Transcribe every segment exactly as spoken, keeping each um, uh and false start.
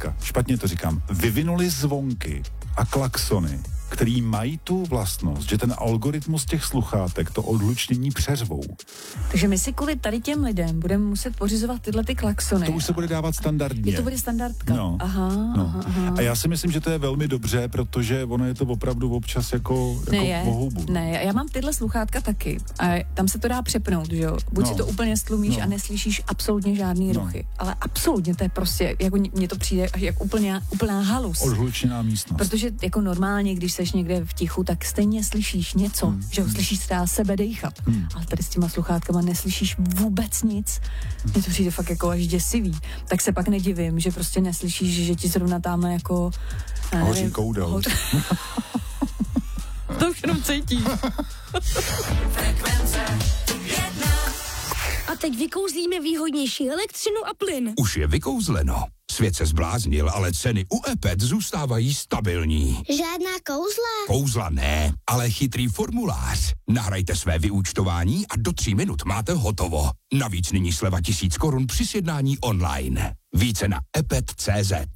zkrátka, špatně to říkám, vyvinuli zvonky a klaxony, který mají tu vlastnost, že ten algoritmus těch sluchátek to odhlučnění přeřvou. Takže my si kvůli tady těm lidem budeme muset pořizovat tyhle ty klaxony. To už se bude dávat standardně. Je to bude standardka. No. Aha, no. aha, aha. A já si myslím, že to je velmi dobře, protože ono je to opravdu občas jako, jako ne, bohoubu. Ne, já mám tyhle sluchátka taky. A tam se to dá přepnout, že jo? Buď no. si to úplně stlumíš no. a neslyšíš absolutně žádný no. ruchy. Ale absolutně to je prostě, jako mně to přijde až jak úplně, úplná halus. Odhlučená místnost. Protože jako normálně, když seš někde v tichu, tak stejně slyšíš něco, hmm. že jo, slyšíš třeba sebe dejchat. Hmm. Ale tady s těma sluchátkama neslyšíš vůbec nic. Mně to přijde fakt jako až děsivý. Tak se pak nedivím, že prostě neslyšíš, že ti zrovna tamhle jako... Hoří koudel. Ho... To už jenom cítíš. A teď vykouzlíme výhodnější elektřinu a plyn. Už je vykouzleno. Svět se zbláznil, ale ceny u Epet zůstávají stabilní. Žádná kouzla? Kouzla ne, ale chytrý formulář. Nahrajte své vyúčtování a do tří minut máte hotovo. Navíc nyní sleva tisíc korun při sjednání online. Více na epet tečka cé zet.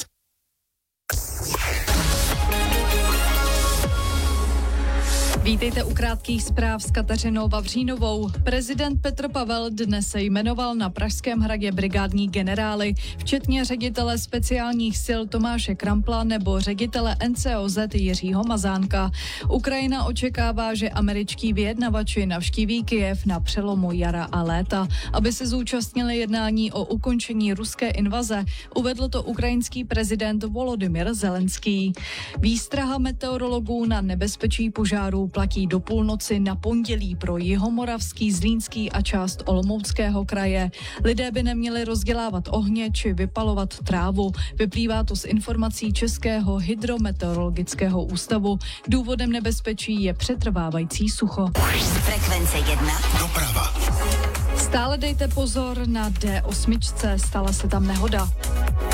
Vítejte u krátkých zpráv s Kateřinou Vavřínovou. Prezident Petr Pavel dnes se jmenoval na Pražském hradě brigádní generály, včetně ředitele speciálních sil Tomáše Krampla nebo ředitele N C O Z Jiřího Mazánka. Ukrajina očekává, že američtí vyjednavači navštíví Kyjev na přelomu jara a léta, aby se zúčastnili jednání o ukončení ruské invaze, uvedl to ukrajinský prezident Volodymyr Zelenský. Výstraha meteorologů na nebezpečí požárů platí do půlnoci na pondělí pro Jihomoravský, Zlínský a část Olomouckého kraje. Lidé by neměli rozdělávat ohně či vypalovat trávu. Vyplývá to z informací Českého hydrometeorologického ústavu. Důvodem nebezpečí je přetrvávající sucho. Frekvence jedna. Doprava. Stále dejte pozor na D osm, stala se tam nehoda.